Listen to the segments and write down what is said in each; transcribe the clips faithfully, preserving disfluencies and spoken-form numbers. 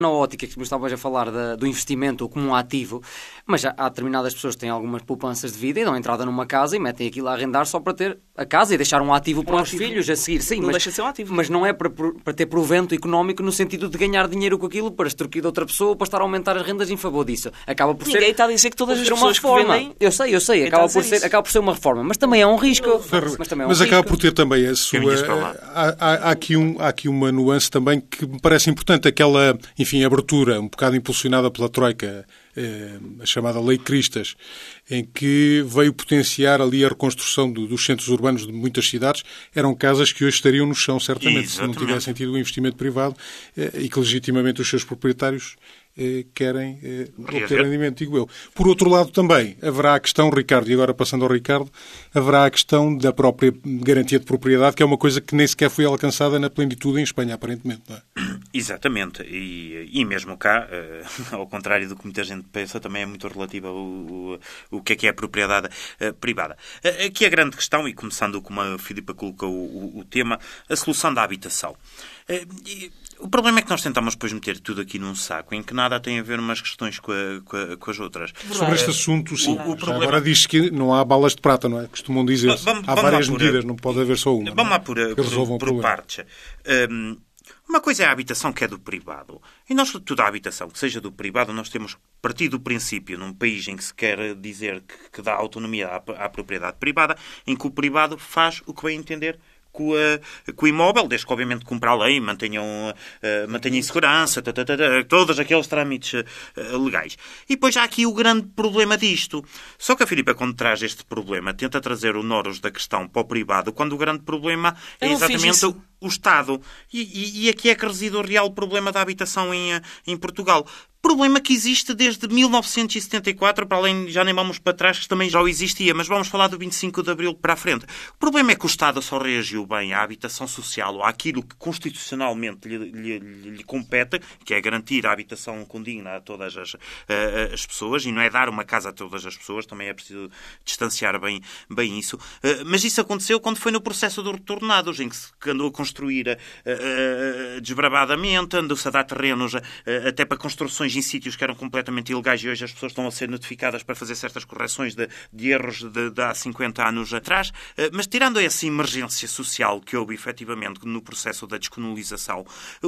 Na ótica que me estavas a falar da, do investimento como um ativo, mas há, há determinadas pessoas que têm algumas poupanças de vida e dão entrada numa casa e metem aquilo a arrendar só para ter a casa e deixar um ativo para um os ativo. filhos a seguir. Sim, não mas, deixa de ser um ativo. Mas não é para, para ter provento económico no sentido de ganhar dinheiro com aquilo para extorquir de outra pessoa, para estar a aumentar as rendas em favor disso. Acaba por Ninguém ser... está a dizer que todas as uma pessoas reforma. que vendem... Eu sei, eu sei. Acaba por, ser, acaba por ser uma reforma. Mas também é um risco. Mas, também é um mas risco. Acaba por ter também a sua... Há, há, há, aqui um, há aqui uma nuance também que me parece importante. Aquela, enfim, abertura um bocado impulsionada pela Troika, eh, a chamada Lei Cristas, em que veio potenciar ali a reconstrução do, dos centros urbanos de muitas cidades. Eram casas que hoje estariam no chão, certamente, Exatamente. se não tivessem tido o investimento privado eh, e que legitimamente os seus proprietários eh, querem eh, obter rendimento, digo eu. Por outro lado também haverá a questão, Ricardo, e agora passando ao Ricardo, haverá a questão da própria garantia de propriedade, que é uma coisa que nem sequer foi alcançada na plenitude em Espanha, aparentemente, não é? Exatamente, e, e mesmo cá, uh, ao contrário do que muita gente pensa, também é muito relativa ao, ao, ao que é que é a propriedade uh, privada. Uh, aqui a grande questão, e começando como a Filipa colocou o, o, o tema, a solução da habitação. Uh, e, o problema é que nós tentamos depois meter tudo aqui num saco, em que nada tem a ver umas questões com, a, com, a, com as outras. Sobre este assunto, sim. O, o problema... Agora diz que não há balas de prata, não é? Costumam dizer. Vamos, há vamos várias por, medidas, não pode haver só uma. Vamos lá por, por, por partes. Um, Uma coisa é a habitação que é do privado. E nós, toda a habitação que seja do privado, nós temos partido do princípio, num país em que se quer dizer que, que dá autonomia à, à propriedade privada, em que o privado faz o que bem entender com, a, com o imóvel, desde que obviamente cumpra a lei, mantenham, uh, mantenham em segurança, tata, tata, todos aqueles trâmites uh, legais. E depois há aqui o grande problema disto. Só que a Filipa, quando traz este problema, tenta trazer o noros da questão para o privado, quando o grande problema é exatamente o, o Estado. E, e, e aqui é que reside o real problema da habitação em, em Portugal. Problema que existe desde mil novecentos e setenta e quatro, para além, já nem vamos para trás, que também já existia, mas vamos falar do vinte e cinco de Abril para a frente. O problema é que o Estado só reagiu bem à habitação social ou àquilo que constitucionalmente lhe, lhe, lhe compete, que é garantir a habitação condigna a todas as, uh, as pessoas, e não é dar uma casa a todas as pessoas, também é preciso distanciar bem, bem isso. Uh, mas isso aconteceu quando foi no processo dos retornados, em que se andou a construir uh, uh, desbravadamente, andou-se a dar terrenos uh, até para construções em sítios que eram completamente ilegais, e hoje as pessoas estão a ser notificadas para fazer certas correções de, de erros de, de há cinquenta anos atrás. Mas tirando essa emergência social que houve efetivamente no processo da descolonização,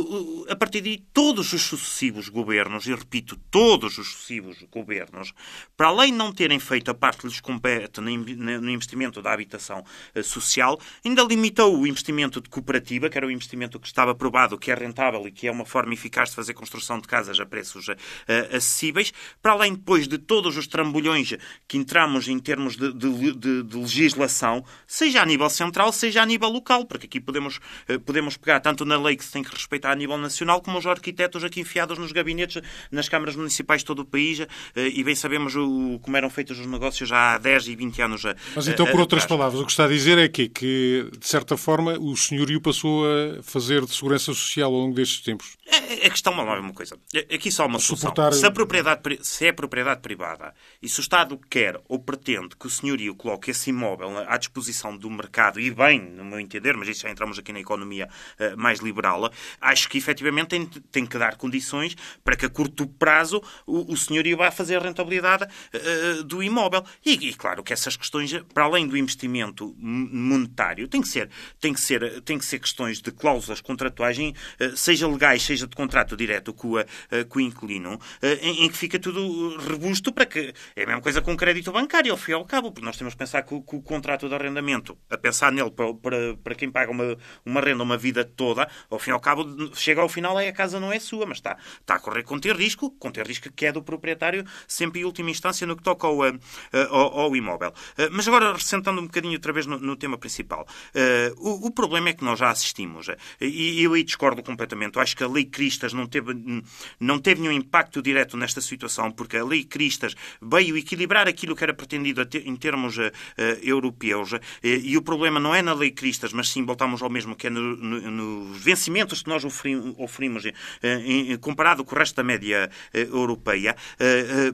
a partir de todos os sucessivos governos, e repito, todos os sucessivos governos, para além de não terem feito a parte que lhes compete no investimento da habitação social, ainda limitou o investimento de cooperativa, que era o investimento que estava provado que é rentável e que é uma forma eficaz de fazer construção de casas a preços Uh, acessíveis, para além depois de todos os trambolhões que entramos em termos de, de, de, de legislação, seja a nível central, seja a nível local, porque aqui podemos, uh, podemos pegar tanto na lei que se tem que respeitar a nível nacional, como os arquitetos aqui enfiados nos gabinetes, nas câmaras municipais de todo o país, uh, e bem sabemos o, como eram feitos os negócios já há dez e vinte anos. Uh, Mas então, por outras palavras, o que está a dizer é que, que, de certa forma, o senhorio passou a fazer de segurança social ao longo destes tempos. A, a questão é uma coisa. Aqui só uma solução. Suportar... Se, a propriedade, se é propriedade privada e se o Estado quer ou pretende que o senhorio coloque esse imóvel à disposição do mercado, e bem, no meu entender, mas isso já entramos aqui na economia uh, mais liberal, acho que efetivamente tem, tem que dar condições para que a curto prazo o, o senhorio vá fazer a rentabilidade uh, do imóvel. E, e claro que essas questões, para além do investimento monetário, tem que ser, tem que ser, tem que ser questões de cláusulas contratuais, uh, seja legais, seja de contrato direto com, a, uh, com o inquilino, Em, em que fica tudo robusto para que... É a mesma coisa com o crédito bancário, ao fim e ao cabo, porque nós temos que pensar que o, que o contrato de arrendamento, a pensar nele para, para, para quem paga uma, uma renda uma vida toda, ao fim e ao cabo, chega ao final e a casa não é sua, mas está, está a correr com ter risco, com ter risco que é do proprietário, sempre em última instância no que toca ao, ao, ao imóvel. Mas agora, ressentando um bocadinho outra vez no, no tema principal, o, o problema é que nós já assistimos, e eu aí discordo completamente, eu acho que a Lei Cristas não teve, não teve nenhum impacto direto nesta situação, porque a Lei Cristas veio equilibrar aquilo que era pretendido em termos uh, europeus, uh, e o problema não é na Lei Cristas, mas sim voltamos ao mesmo, que é nos no, no vencimentos que nós oferimos, oferimos uh, em, comparado com o resto da média uh, europeia, uh, uh, mas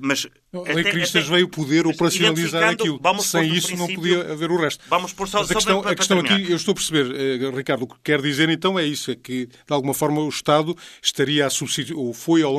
A lei Cristas veio poder operacionalizar aquilo. Sem isso não podia haver o resto. Vamos por só, Mas a questão, a questão aqui, eu estou a perceber, uh, Ricardo, o que quer dizer então é isso, é que de alguma forma o Estado estaria a substituir, ou foi ao